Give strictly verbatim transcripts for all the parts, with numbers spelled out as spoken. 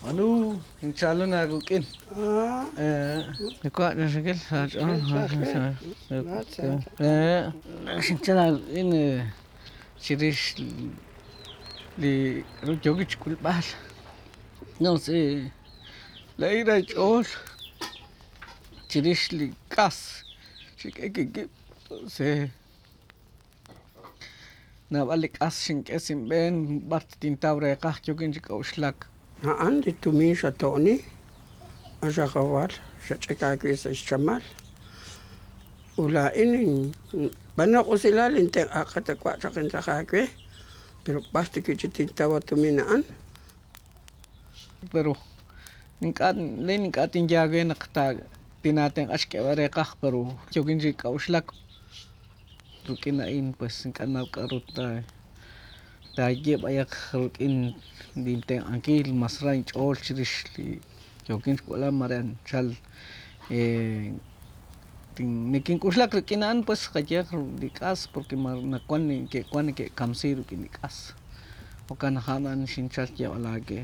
Ano, yung chalo na gukin. Ah, Eh, ikuha na sa kil. Sa chalo. Nasa. Eh, yung chalo, in, siris li rujogich kulpal. No, si, la ira chol. Siris li kas. Si kikikip. Si, na balik as sing kesim ben bat tintabre kah jogin si kauslak. Naan di tumi sa Tony. Asa kawal. Sa Chicago sa Shamal. Ula ini. Bana ko sila linteng akatakwa sa kinsakake. Pero pasti kichitintawa tuminaan. Pero, ningkat, le ningkatin jagay nakta tinateng aske ware kah pero jogin si kauslak. Rukinain pues ningkat na karuta. Tagi bayak rukin dinteng angkil masrain chol siris li jogin wala maran chal eh ting nikin kuslak rukinan pues kaya dikas porque mar nakuan ni ke kuan ke kamsi rukin dikas okan hanan sinchal ya lagi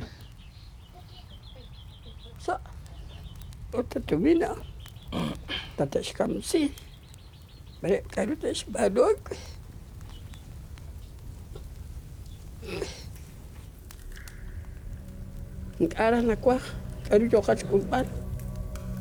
Sa. Ota tumina. Tatas kamsi. Balik karutas badog. Ang arah na kwa. Karu jokas kumpan.